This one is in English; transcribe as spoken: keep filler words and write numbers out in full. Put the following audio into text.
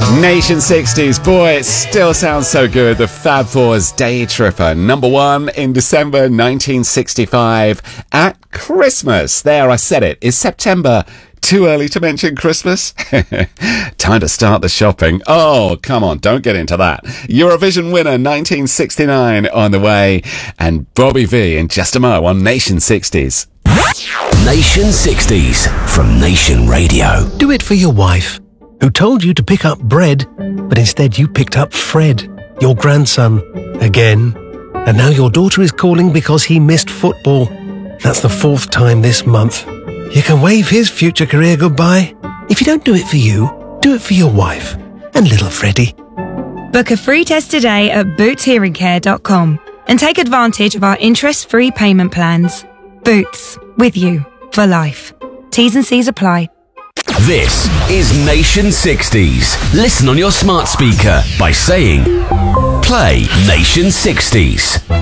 Nation sixties, boy, it still sounds so good. The Fab Four's Day Tripper, number one in December nineteen sixty-five at Christmas. There, I said it. Is September too early to mention Christmas? Time to start the shopping. Oh, come on, don't get into that. Eurovision winner nineteen sixty-nine on the way, and Bobby V in just a mo on Nation sixties. Nation sixties from Nation Radio. Do it for your wife, who told you to pick up bread, but instead you picked up Fred, your grandson, again. And now your daughter is calling because he missed football. That's the fourth time this month. You can wave his future career goodbye. If you don't do it for you, do it for your wife and little Freddie. Book a free test today at boots hearing care dot com and take advantage of our interest-free payment plans. Boots, with you for life. T's and C's apply. This is Nation sixties. Listen on your smart speaker by saying, play Nation sixties.